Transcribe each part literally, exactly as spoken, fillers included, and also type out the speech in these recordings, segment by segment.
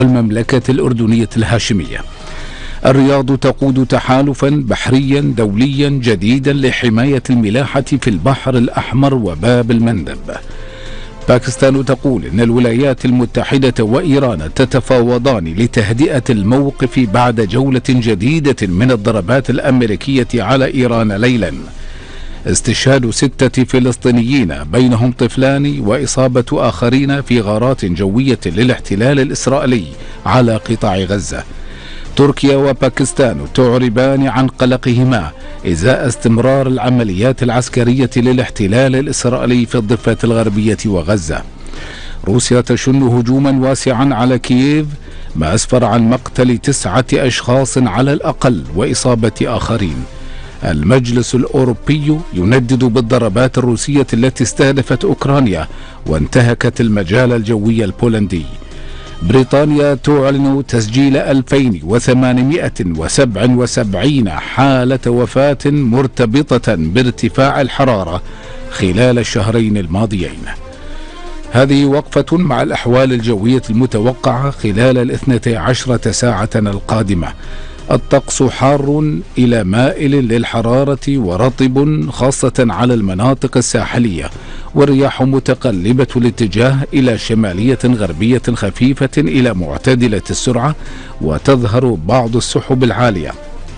المملكة الأردنية الهاشمية. الرياض تقود تحالفا بحريا دوليا جديدا لحماية الملاحة في البحر الأحمر وباب المندب. باكستان تقول إن الولايات المتحدة وإيران تتفاوضان لتهدئة الموقف بعد جولة جديدة من الضربات الأمريكية على إيران ليلا. استشهاد ستة فلسطينيين بينهم طفلان وإصابة آخرين في غارات جوية للاحتلال الإسرائيلي على قطاع غزة. تركيا وباكستان تعربان عن قلقهما إزاء استمرار العمليات العسكرية للاحتلال الإسرائيلي في الضفة الغربية وغزة. روسيا تشن هجوما واسعا على كييف ما أسفر عن مقتل تسعة أشخاص على الأقل وإصابة آخرين. المجلس الأوروبي يندد بالضربات الروسية التي استهدفت أوكرانيا وانتهكت المجال الجوي البولندي. بريطانيا تعلن تسجيل ألفين وثمانمائة وسبعة وسبعين حالة وفاة مرتبطة بارتفاع الحرارة خلال الشهرين الماضيين. هذه وقفة مع الأحوال الجوية المتوقعة خلال الاثنتي عشرة ساعة القادمة. الطقس حار إلى مائل للحرارة ورطب خاصة على المناطق الساحلية، والرياح متقلبة الاتجاه إلى شمالية غربية خفيفة إلى معتدلة السرعة، وتظهر بعض السحب العالية.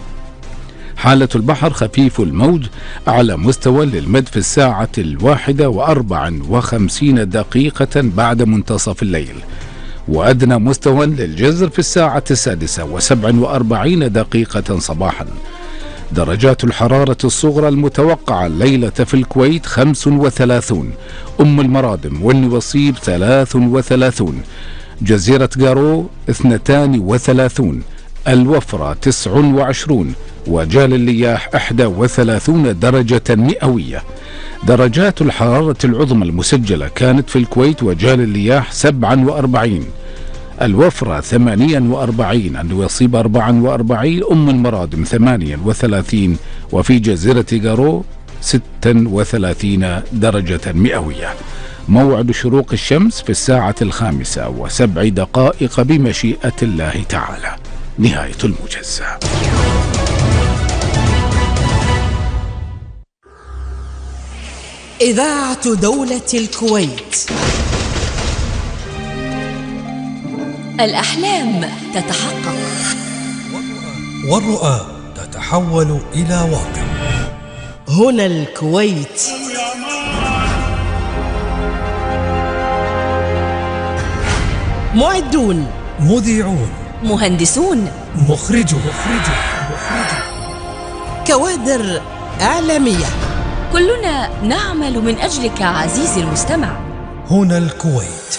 حالة البحر خفيف الموج على مستوى للمد في الساعة الواحدة وأربع وخمسين دقيقة بعد منتصف الليل، وأدنى مستوى للجزر في الساعة السادسة وسبع وأربعين دقيقة صباحا. درجات الحرارة الصغرى المتوقعة الليلة في الكويت خمس وثلاثون، أم المرادم والنوصيب ثلاث وثلاثون، جزيرة جارو اثنتان وثلاثون، الوفرة تسع وعشرون، وجال اللياح إحدى وثلاثون درجة مئوية. درجات الحرارة العظمى المسجلة كانت في الكويت وجال اللياح سبعة وأربعين، الوفرة ثمانية وأربعين، النويصيب أربعة وأربعين، أم المرادم ثمانية وثلاثين، وفي جزيرة جارو ستة وثلاثين درجة مئوية. موعد شروق الشمس في الساعة الخامسة وسبع دقائق بمشيئة الله تعالى. نهاية الموجز. إذاعة دولة الكويت. الأحلام تتحقق والرؤى تتحول إلى واقع. هنا الكويت. معدون، مذيعون، مهندسون، مخرجون، كوادر إعلامية، كلنا نعمل من أجلك عزيزي المستمع. هنا الكويت.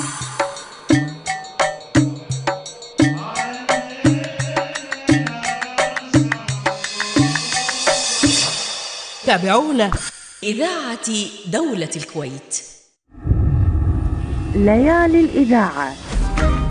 تابعونا. إذاعة دولة الكويت. ليالي الإذاعة.